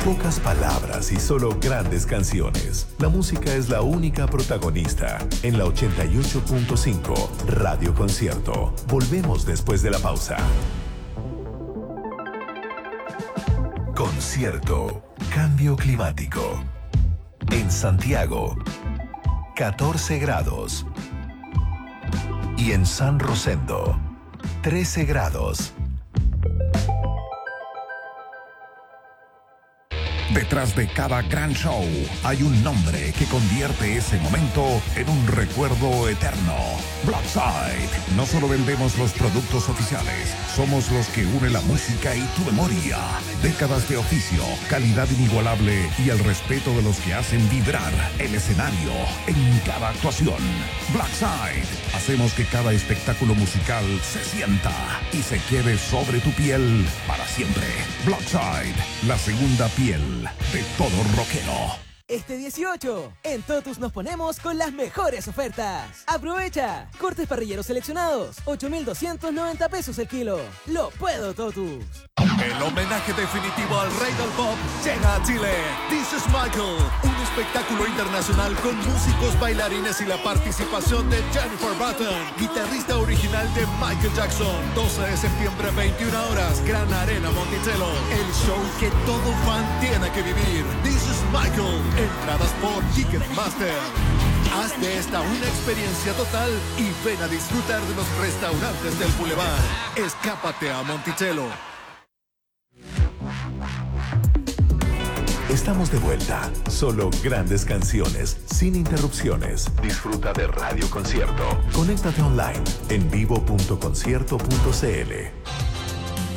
Pocas palabras y solo grandes canciones. La música es la única protagonista en la 88.5 Radio Concierto. Volvemos después de la pausa. Concierto. Cambio climático. En Santiago, 14 grados. Y en San Rosendo, 13 grados. Detrás de cada gran show hay un nombre que convierte ese momento en un recuerdo eterno. Blackside. No solo vendemos los productos oficiales, somos los que une la música y tu memoria. Décadas de oficio, calidad inigualable y el respeto de los que hacen vibrar el escenario en cada actuación. Blackside. Hacemos que cada espectáculo musical se sienta y se quede sobre tu piel para siempre. Blackside, la segunda piel de todo rockero. Este 18, en Totus nos ponemos con las mejores ofertas. ¡Aprovecha! Cortes parrilleros seleccionados, 8,290 pesos el kilo. ¡Lo puedo, Totus! El homenaje definitivo al rey del pop llega a Chile. This is Michael, un espectáculo internacional con músicos, bailarines y la participación de Jennifer Button, guitarrista original de Michael Jackson. 12 de septiembre, 21 horas, Gran Arena Monticello. El show que todo fan tiene que vivir. This is Michael. Entradas por Ticketmaster. Haz de esta una experiencia total y ven a disfrutar de los restaurantes del Boulevard. Escápate a Monticello. Estamos de vuelta. Solo grandes canciones, sin interrupciones. Disfruta de Radio Concierto. Conéctate online en vivo.concierto.cl.